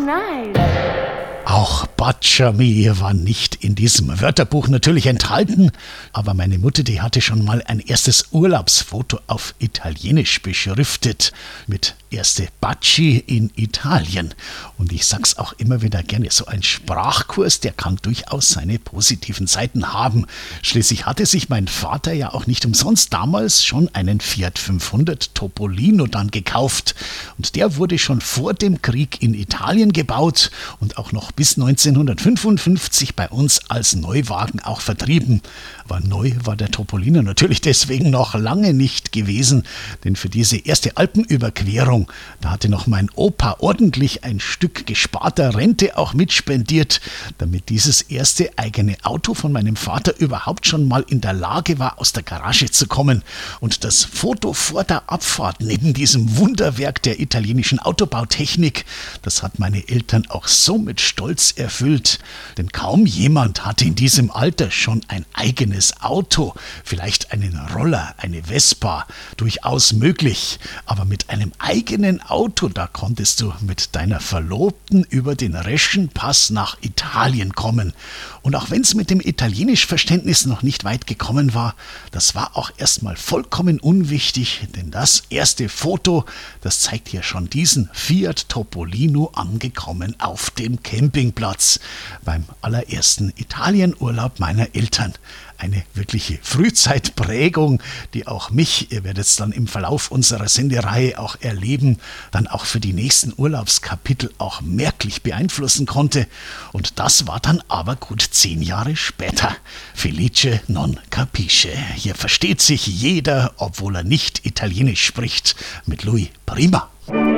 nice. Auch Bacciami war nicht in diesem Wörterbuch natürlich enthalten, aber meine Mutter, die hatte schon mal ein erstes Urlaubsfoto auf Italienisch beschriftet mit erste Baci in Italien. Und ich sag's auch immer wieder gerne, so ein Sprachkurs, der kann durchaus seine positiven Seiten haben. Schließlich hatte sich mein Vater ja auch nicht umsonst damals schon einen Fiat 500 Topolino dann gekauft. Und der wurde schon vor dem Krieg in Italien gebaut und auch noch bis 1955 bei uns als Neuwagen auch vertrieben. Aber neu war der Topolino natürlich deswegen noch lange nicht gewesen, denn für diese erste Alpenüberquerung, da hatte noch mein Opa ordentlich ein Stück gesparter Rente auch mitspendiert, damit dieses erste eigene Auto von meinem Vater überhaupt schon mal in der Lage war, aus der Garage zu kommen. Und das Foto vor der Abfahrt neben diesem Wunderwerk der italienischen Autobautechnik, das hat meine Eltern auch so mit Stolz erfüllt, denn kaum jemand hatte in diesem Alter schon ein eigenes Auto, vielleicht einen Roller, eine Vespa, durchaus möglich, aber mit einem eigenen Auto, da konntest du mit deiner Verlobten über den Reschenpass nach Italien kommen. Und auch wenn es mit dem Italienischverständnis noch nicht weit gekommen war, das war auch erstmal vollkommen unwichtig, denn das erste Foto, das zeigt hier schon diesen Fiat Topolino angekommen auf dem Campingplatz beim allerersten Italienurlaub meiner Eltern. Eine wirkliche Frühzeitprägung, die auch mich, ihr werdet es dann im Verlauf unserer Sendereihe auch erleben, dann auch für die nächsten Urlaubskapitel auch merklich beeinflussen konnte. Und das war dann aber gut 10 Jahre später. Felice non capisce. Hier versteht sich jeder, obwohl er nicht Italienisch spricht, mit Lui Prima.